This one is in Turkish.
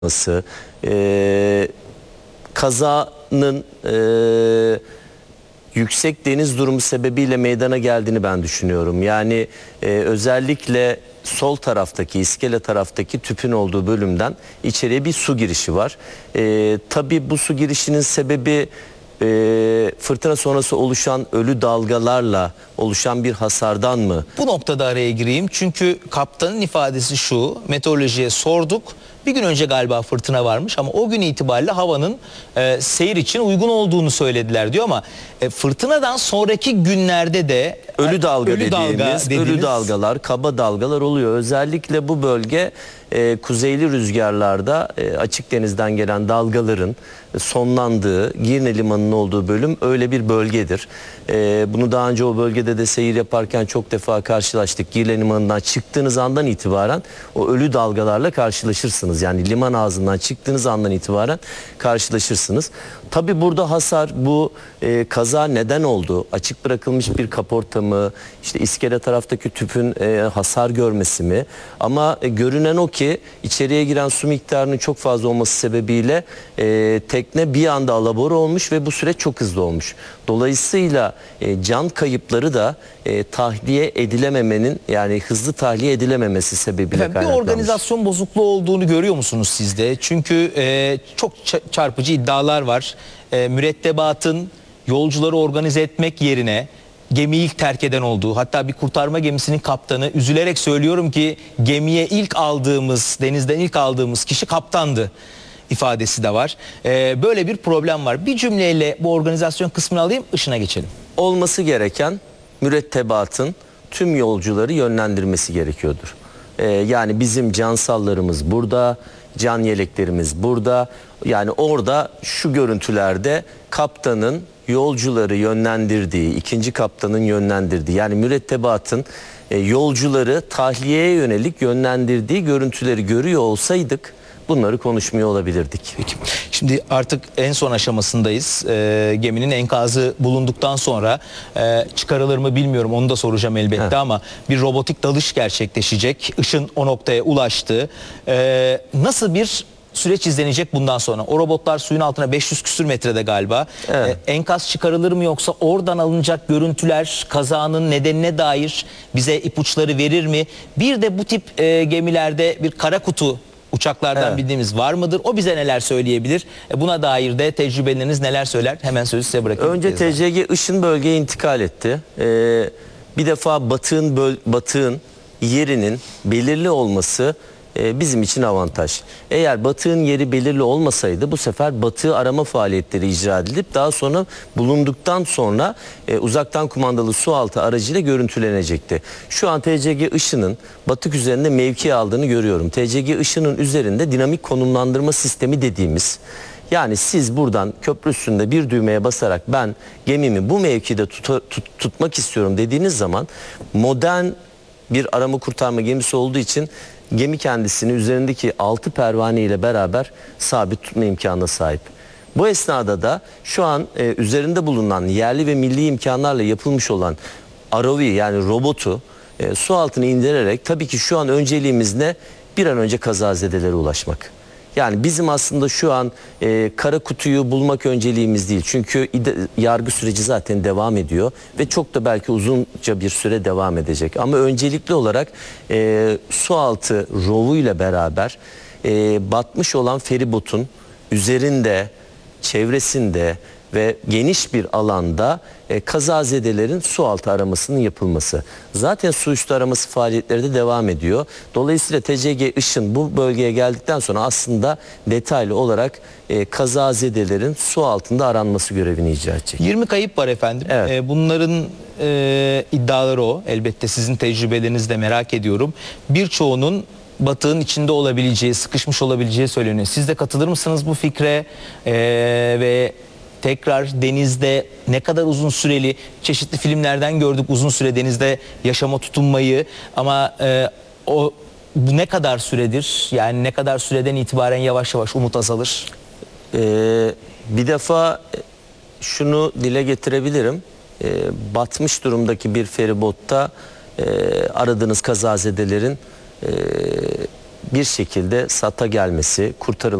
olması, kazanın yüksek deniz durumu sebebiyle meydana geldiğini ben düşünüyorum. Yani özellikle sol taraftaki, iskele taraftaki tüpün olduğu bölümden içeriye bir su girişi var. Tabii bu su girişinin sebebi fırtına sonrası oluşan ölü dalgalarla oluşan bir hasardan mı? Bu noktada araya gireyim çünkü kaptanın ifadesi şu: meteorolojiye sorduk. Bir gün önce galiba fırtına varmış ama o gün itibariyle havanın seyir için uygun olduğunu söylediler diyor ama fırtınadan sonraki günlerde de ölü dalga dediğimiz ölü dalgalar, kaba dalgalar oluyor. Özellikle bu bölge kuzeyli rüzgarlarda açık denizden gelen dalgaların sonlandığı, Girne Limanı'nın olduğu bölüm öyle bir bölgedir. Bunu daha önce o bölgede de seyir yaparken çok defa karşılaştık. Girne Limanı'ndan çıktığınız andan itibaren o ölü dalgalarla karşılaşırsınız. Yani liman ağzından çıktığınız andan itibaren karşılaşırsınız. Tabii burada hasar, bu kaza neden oldu? Açık bırakılmış bir kaporta mı? İşte iskele taraftaki tüpün hasar görmesi mi? Ama görünen o ki içeriye giren su miktarının çok fazla olması sebebiyle tekne bir anda alabora olmuş ve bu süreç çok hızlı olmuş. Dolayısıyla can kayıpları da tahliye edilememenin, yani hızlı tahliye edilememesi sebebiyle kaynaklanmış. Bir organizasyon bozukluğu olduğunu görüyor musunuz siz de? Çünkü çok çarpıcı iddialar var. Mürettebatın yolcuları organize etmek yerine gemiyi ilk terk eden olduğu, hatta bir kurtarma gemisinin kaptanı üzülerek söylüyorum ki gemiye ilk aldığımız, denizden ilk aldığımız kişi kaptandı ifadesi de var. Böyle bir problem var. Bir cümleyle bu organizasyon kısmını alayım, ışına geçelim. Olması gereken mürettebatın tüm yolcuları yönlendirmesi gerekiyordur. Yani bizim cansallarımız burada, can yeleklerimiz burada. Yani orada şu görüntülerde kaptanın yolcuları yönlendirdiği, ikinci kaptanın yönlendirdiği, yani mürettebatın yolcuları tahliyeye yönelik yönlendirdiği görüntüleri görüyor olsaydık bunları konuşmuyor olabilirdik. Peki. Şimdi artık en son aşamasındayız. Geminin enkazı bulunduktan sonra çıkarılır mı bilmiyorum, onu da soracağım elbette ama bir robotik dalış gerçekleşecek. Işın o noktaya ulaştı. Nasıl bir süreç izlenecek bundan sonra? O robotlar suyun altına 500 küsür metrede galiba. Evet. Enkaz çıkarılır mı, yoksa oradan alınacak görüntüler kazanın nedenine dair bize ipuçları verir mi? Bir de bu tip gemilerde bir kara kutu uçaklardan bildiğimiz var mıdır? O bize neler söyleyebilir? Buna dair de tecrübeleriniz neler söyler? Hemen sözü size bırakayım. Önce TCG Işın bölgeye intikal etti. Bir defa batığın yerinin belirli olması bizim için avantaj. Eğer batığın yeri belirli olmasaydı bu sefer batığı arama faaliyetleri icra edilip daha sonra bulunduktan sonra uzaktan kumandalı sualtı aracıyla görüntülenecekti. Şu an TCG Işın'ın batık üzerinde mevki aldığını görüyorum. TCG Işın'ın üzerinde dinamik konumlandırma sistemi dediğimiz, yani siz buradan köprü üstünde bir düğmeye basarak ben gemimi bu mevkide tutmak istiyorum dediğiniz zaman, modern bir arama kurtarma gemisi olduğu için gemi kendisini üzerindeki 6 pervane ile beraber sabit tutma imkanına sahip. Bu esnada da şu an üzerinde bulunan yerli ve milli imkanlarla yapılmış olan ROV, yani robotu su altına indirerek, tabii ki şu an önceliğimiz ne? Bir an önce kazazedelere ulaşmak. Yani bizim aslında şu an kara kutuyu bulmak önceliğimiz değil. Çünkü yargı süreci zaten devam ediyor ve çok da belki uzunca bir süre devam edecek. Ama öncelikli olarak sualtı rovu ile beraber batmış olan feribotun üzerinde, çevresinde ve geniş bir alanda kazazedelerin sualtı aramasının yapılması. Zaten su üstü araması faaliyetleri de devam ediyor. Dolayısıyla TCG Işın bu bölgeye geldikten sonra aslında detaylı olarak kazazedelerin su altında aranması görevini icra edecek. 20 kayıp var efendim. Evet. Bunların iddiaları o. Elbette sizin tecrübelerinizi de merak ediyorum. Birçoğunun batığın içinde olabileceği, sıkışmış olabileceği söyleniyor. Siz de katılır mısınız bu fikre? Ve tekrar denizde ne kadar uzun süreli, çeşitli filmlerden gördük uzun süre denizde yaşama tutunmayı, ama bu ne kadar süredir? Yani ne kadar süreden itibaren yavaş yavaş umut azalır? Bir defa şunu dile getirebilirim. Batmış durumdaki bir feribotta aradığınız kazazedelerin bir şekilde SAT'a gelmesi, kurtarılması